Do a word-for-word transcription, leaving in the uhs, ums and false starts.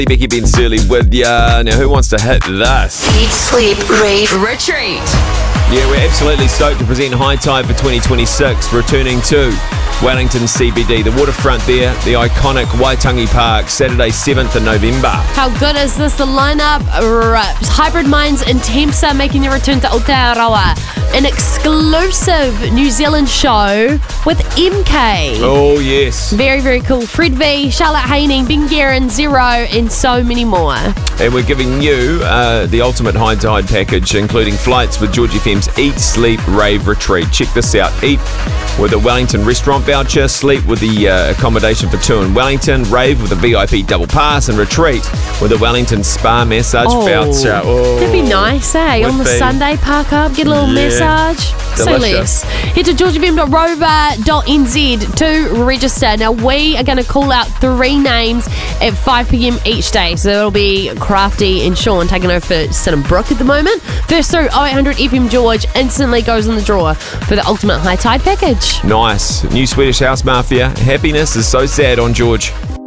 Becky Ben Surly with ya. Now, who wants to hit this? Eat, sleep, rave, retreat. Yeah, we're absolutely stoked to present High Tide for twenty twenty-six, returning to Wellington C B D. The waterfront there, the iconic Waitangi Park, Saturday seventh of November. How good is this? The lineup rips. Hybrid Minds and Tempsa making their return to Aotearoa. An exclusive New Zealand show with M K. Oh, yes. Very, very cool. Fred V, Charlotte Haining, Ben Guerin, Zero, and so many more. And we're giving you uh, the ultimate High Tide package, including flights with George F M's Eat, Sleep, Rave, Retreat. Check this out. Eat with a Wellington restaurant voucher, sleep with the uh, accommodation for two in Wellington, rave with a V I P double pass, and retreat with a Wellington spa massage Oh, voucher. Oh, that'd be nice, eh? would On the be. Sunday, park up, get a little Yeah. massage. So Delicious. less. Head to george f m dot rover dot n z to register. Now, we are going to call out three names at five p.m. each day. So it'll be Crafty and Sean taking over for Sin and Brooke at the moment. First through oh eight hundred F M George instantly goes in the drawer for the ultimate High Tide package. Nice. New Swedish House Mafia. Happiness is so sad on George.